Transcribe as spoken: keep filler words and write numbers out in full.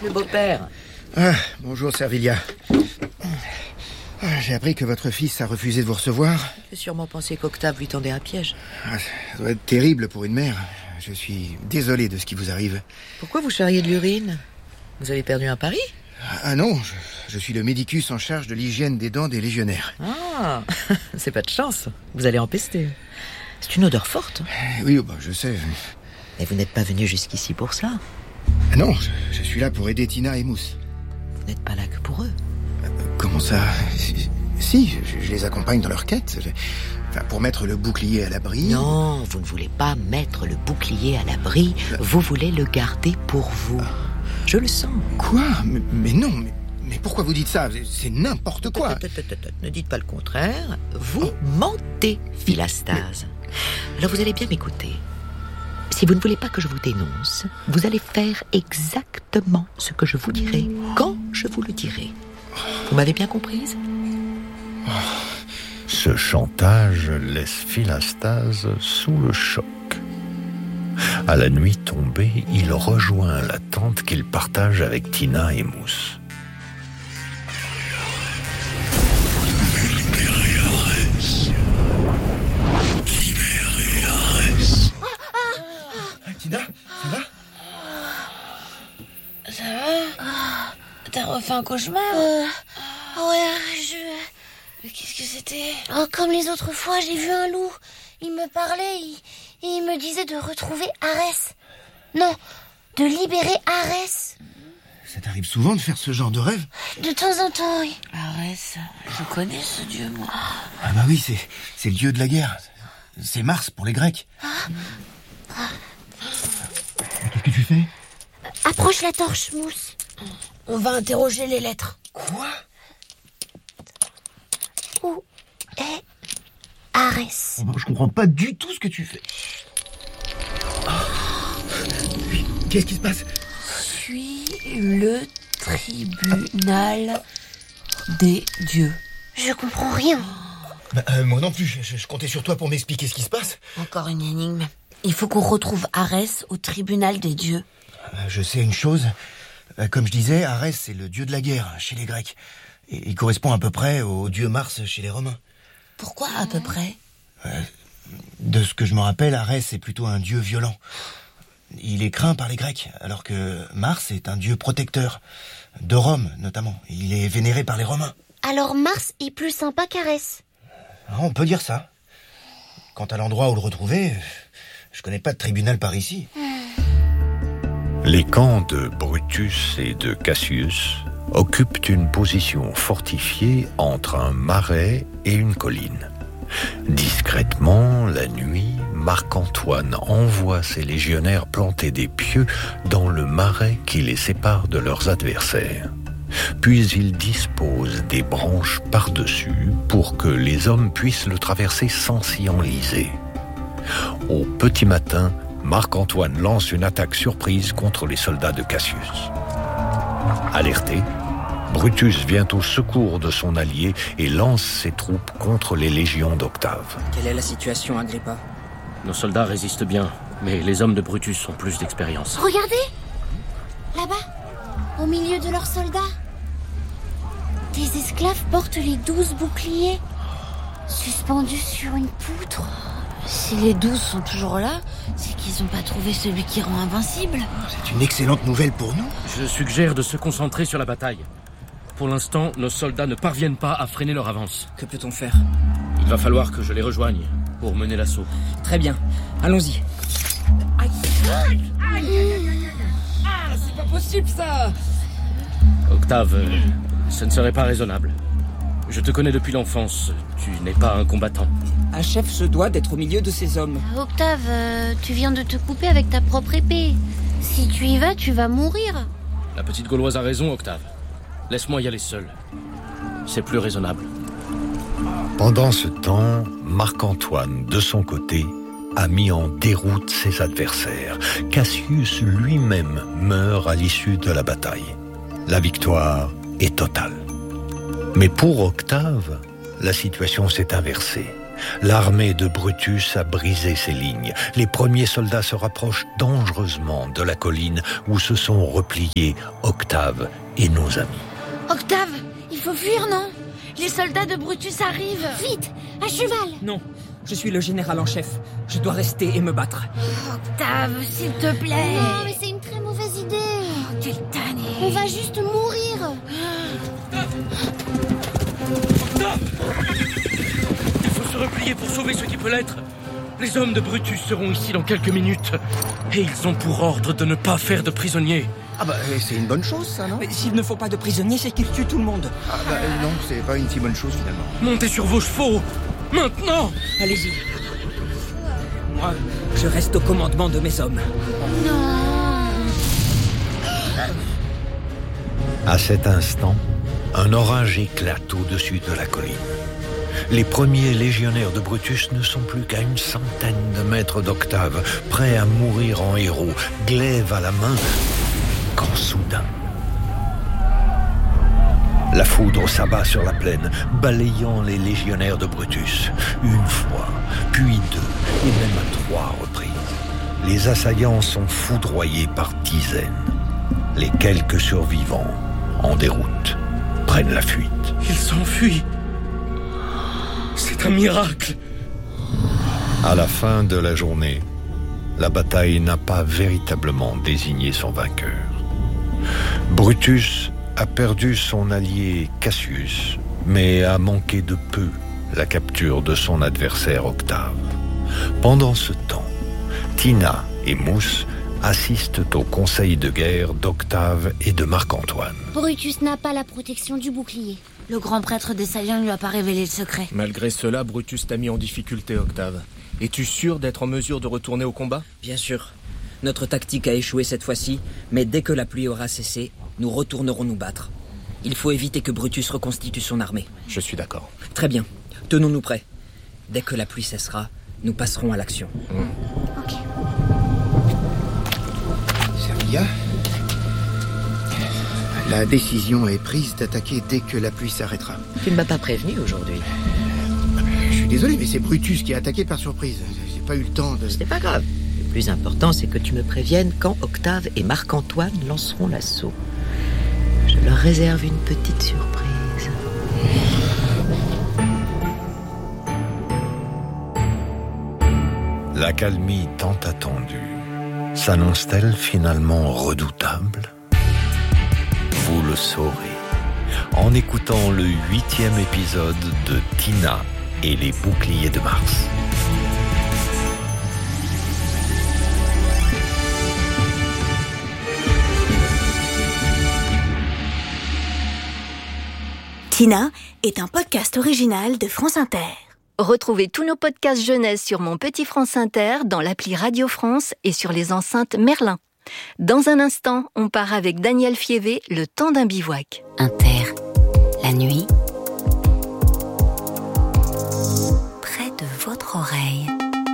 le beau-père. Ah, bonjour, Servilia. Ah, j'ai appris que votre fils a refusé de vous recevoir. J'ai sûrement pensé qu'Octave lui tendait un piège. Ah, ça doit être terrible pour une mère. Je suis désolé de ce qui vous arrive. Pourquoi vous charriez de l'urine? Vous avez perdu un pari? Ah non, je, je suis le médicus en charge de l'hygiène des dents des légionnaires. Ah, c'est pas de chance. Vous allez empester. C'est une odeur forte. Oui, bah, je sais. Mais vous n'êtes pas venu jusqu'ici pour ça. Ah non, je, je suis là pour aider Tina et Mousse. Vous n'êtes pas là que pour eux. Euh, comment ça? Si, si je, je les accompagne dans leur quête. Je, enfin, pour mettre le bouclier à l'abri. Non, vous ne voulez pas mettre le bouclier à l'abri. Euh... Vous voulez le garder pour vous. Ah. Je le sens. Quoi? mais, mais non, mais, mais pourquoi vous dites ça? C'est n'importe quoi. Ne dites pas le contraire. Vous oh. mentez, Philastase. Mais... Alors vous allez bien m'écouter. Si vous ne voulez pas que je vous dénonce, vous allez faire exactement ce que je vous dirai, quand je vous le dirai. Vous m'avez bien comprise? Ce chantage laisse Philastase sous le choc. À la nuit tombée, il rejoint la tente qu'il partage avec Tina et Mousse. Libérez Arès. Libérez Arès. Tina, ça va? Ça va? T'as refait un cauchemar? euh, Ouais, je... Mais qu'est-ce que c'était? Oh, comme les autres fois, j'ai vu un loup. Il me parlait, il... et il me disait de retrouver Arès. Non, de libérer Arès. Ça t'arrive souvent de faire ce genre de rêve? De temps en temps, oui. Arès, je connais ce dieu, moi. Ah bah oui, c'est, c'est le dieu de la guerre. C'est Mars pour les Grecs. Ah. Ah. Qu'est-ce que tu fais? Approche la torche, Mousse. On va interroger les lettres. Quoi? Où est Arès? Oh, je comprends pas du tout ce que tu fais. Oh. Qu'est-ce qui se passe? Suis le tribunal des dieux. Je comprends rien. Bah, euh, moi non plus, je, je comptais sur toi pour m'expliquer ce qui se passe. Encore une énigme. Il faut qu'on retrouve Arès au tribunal des dieux. Je sais une chose. Comme je disais, Arès, c'est le dieu de la guerre chez les Grecs. Et il correspond à peu près au dieu Mars chez les Romains. Pourquoi à peu près? euh, De ce que je me rappelle, Arès est plutôt un dieu violent. Il est craint par les Grecs, alors que Mars est un dieu protecteur. De Rome, notamment. Il est vénéré par les Romains. Alors Mars est plus sympa qu'Arès? On peut dire ça. Quant à l'endroit où le retrouver, je connais pas de tribunal par ici. Les camps de Brutus et de Cassius occupent une position fortifiée entre un marais et une colline. Discrètement, la nuit, Marc-Antoine envoie ses légionnaires planter des pieux dans le marais qui les sépare de leurs adversaires. Puis il dispose des branches par-dessus pour que les hommes puissent le traverser sans s'y enliser. Au petit matin, Marc-Antoine lance une attaque surprise contre les soldats de Cassius. Alerté, Brutus vient au secours de son allié et lance ses troupes contre les légions d'Octave. Quelle est la situation, Agrippa? Nos soldats résistent bien, mais les hommes de Brutus ont plus d'expérience. Regardez! Là-bas, au milieu de leurs soldats, des esclaves portent les douze boucliers, suspendus sur une poutre. Si les douze sont toujours là, c'est qu'ils n'ont pas trouvé celui qui rend invincible. C'est une excellente nouvelle pour nous. Je suggère de se concentrer sur la bataille. Pour l'instant, nos soldats ne parviennent pas à freiner leur avance. Que peut-on faire? Il va falloir que je les rejoigne pour mener l'assaut. Très bien, allons-y. Aïe, aïe, aïe, aïe, aïe. Ah, c'est pas possible ça! Octave, euh, ce ne serait pas raisonnable. Je te connais depuis l'enfance, tu n'es pas un combattant. Un chef se doit d'être au milieu de ses hommes. Octave, euh, tu viens de te couper avec ta propre épée. Si tu y vas, tu vas mourir. La petite Gauloise a raison, Octave. Laisse-moi y aller seul. C'est plus raisonnable. Pendant ce temps, Marc-Antoine, de son côté, a mis en déroute ses adversaires. Cassius lui-même meurt à l'issue de la bataille. La victoire est totale. Mais pour Octave, la situation s'est inversée. L'armée de Brutus a brisé ses lignes. Les premiers soldats se rapprochent dangereusement de la colline où se sont repliés Octave et nos amis. Octave, il faut fuir, non? Les soldats de Brutus arrivent. Vite, à cheval. Non, je suis le général en chef. Je dois rester et me battre. Octave, s'il te plaît. Non, mais c'est une très mauvaise idée. Oh, quelle tannée. On va juste mourir. Octave! Il faut se replier pour sauver ce qui peut l'être. Les hommes de Brutus seront ici dans quelques minutes. Et ils ont pour ordre de ne pas faire de prisonniers. Ah bah c'est une bonne chose ça, non? Mais s'il ne faut pas de prisonniers, c'est qu'ils tuent tout le monde. Ah bah non, c'est pas une si bonne chose finalement. Montez sur vos chevaux, maintenant! Allez-y. Moi, je reste au commandement de mes hommes. À cet instant, un orage éclate au-dessus de la colline. Les premiers légionnaires de Brutus ne sont plus qu'à une centaine de mètres d'Octave, prêts à mourir en héros, glaive à la main, quand soudain, la foudre s'abat sur la plaine, balayant les légionnaires de Brutus. Une fois, puis deux, et même à trois reprises. Les assaillants sont foudroyés par dizaines. Les quelques survivants, en déroute, prennent la fuite. Ils s'enfuient. C'est un miracle. À la fin de la journée, la bataille n'a pas véritablement désigné son vainqueur. Brutus a perdu son allié Cassius, mais a manqué de peu la capture de son adversaire Octave. Pendant ce temps, Tina et Mousse assistent au conseil de guerre d'Octave et de Marc-Antoine. Brutus n'a pas la protection du bouclier. Le grand prêtre des Saliens ne lui a pas révélé le secret. Malgré cela, Brutus t'a mis en difficulté, Octave. Es-tu sûr d'être en mesure de retourner au combat? Bien sûr. Notre tactique a échoué cette fois-ci, mais dès que la pluie aura cessé, nous retournerons nous battre. Il faut éviter que Brutus reconstitue son armée. Je suis d'accord. Très bien. Tenons-nous prêts. Dès que la pluie cessera, nous passerons à l'action. Mmh. Ok. Servia, la décision est prise d'attaquer dès que la pluie s'arrêtera. Tu ne m'as pas prévenu aujourd'hui. Je suis désolé, mais c'est Brutus qui a attaqué par surprise. J'ai pas eu le temps de... Ce n'est pas grave. Le plus important, c'est que tu me préviennes quand Octave et Marc-Antoine lanceront l'assaut. Je leur réserve une petite surprise. L'accalmie tant attendue s'annonce-t-elle finalement redoutable? Vous le saurez en écoutant le huitième épisode de Tina et les boucliers de Mars. Tina est un podcast original de France Inter. Retrouvez tous nos podcasts jeunesse sur Mon Petit France Inter, dans l'appli Radio France et sur les enceintes Merlin. Dans un instant, on part avec Daniel Fievé, Le temps d'un bivouac. Inter.